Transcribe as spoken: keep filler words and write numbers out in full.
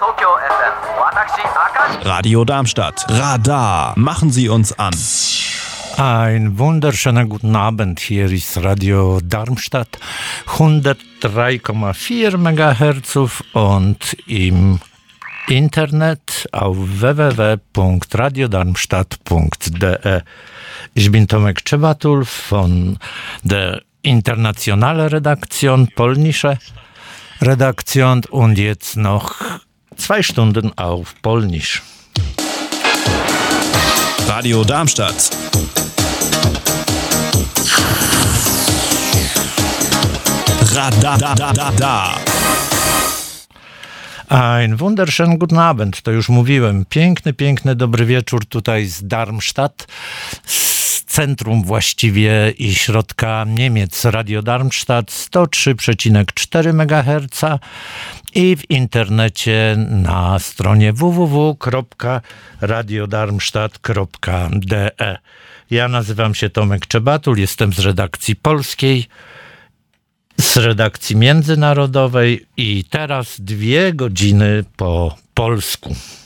Radio Darmstadt. Radar. Machen Sie uns an. Ein wunderschöner guten Abend. Hier ist Radio Darmstadt. hundertdrei Komma vier Megahertz und im Internet auf w w w punkt radiodarmstadt punkt d e. Ich bin Tomek Czebatul von der internationalen Redaktion, polnische Redaktion und jetzt noch zwei Stunden auf Polnisch. Radio Darmstadt. Radar. Ein wunderschönen guten Abend, to już mówiłem. Piękny, piękny, dobry wieczór tutaj z Darmstadt, z centrum właściwie i środka Niemiec. Radio Darmstadt sto trzy przecinek cztery megaherca i w internecie na stronie w w w kropka radiodarmstadt kropka d e. Ja nazywam się Tomek Czebatul, jestem z redakcji polskiej, z redakcji międzynarodowej i teraz dwie godziny po polsku.